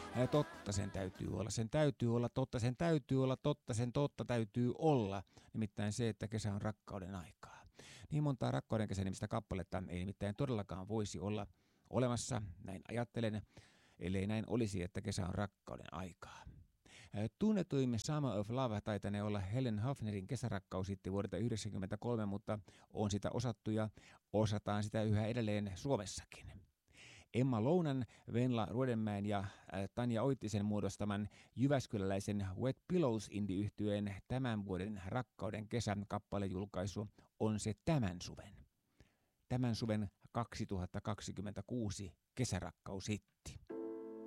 Totta sen täytyy olla, sen täytyy olla totta, sen täytyy olla totta, sen totta täytyy olla. Nimittäin se, että kesä on rakkauden aikaa. Niin montaa rakkauden kesän nimistä kappaletta ei nimittäin todellakaan voisi olla olemassa, näin ajattelen, ellei näin olisi, että kesä on rakkauden aikaa. Tunnetuimme Summer of Love taitanee olla Helen Hafnerin kesärakkaushitti vuodelta 1993, mutta on sitä osattu ja osataan sitä yhä edelleen Suomessakin. Emma Lounan, Venla Ruodenmäen ja Tanja Oittisen muodostaman jyväskyläläisen Wet Pillows indie-yhtyeen tämän vuoden Rakkauden kesän kappalejulkaisu on se tämän suven 2026 kesärakkaushitti.